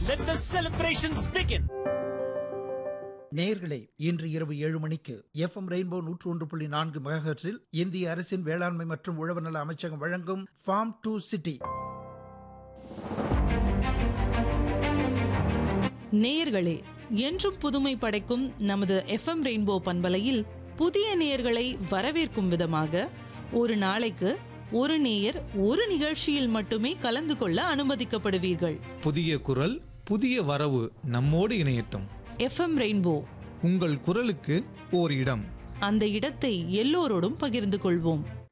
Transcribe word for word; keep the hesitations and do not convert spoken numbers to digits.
Let the celebrations begin. நேயர்களே, இன்று இரவு ஏழு மணிக்கு எஃப் எம் ரெயின்போ நூற்று ஒன்று புள்ளி நான்கு மெகாஹெர்ட்ஸில் இந்திய அரசின் வேளாண்மை மற்றும் உழவர் நல அமைச்சகம் வழங்கும் ஃபார்ம் டு சிட்டி. நேயர்களே, என்றும் புதுமை படைக்கும் நமது எஃப் எம் ரெயின்போ பண்பலையில் புதிய நேயர்களை வரவேற்கும் விதமாக ஒரு நாளைக்கு ஒரு நேயர் ஒரு நிகழ்ச்சியில் மட்டுமே கலந்து கொள்ள அனுமதிக்கப்படுவீர்கள். புதிய குரல், புதிய வரவு நம்மோடு இணையட்டும். எஃப் எம் ரெயின்போ, உங்கள் குரலுக்கு ஓர் இடம். அந்த இடத்தை எல்லோரோடும் பகிர்ந்து கொள்வோம்.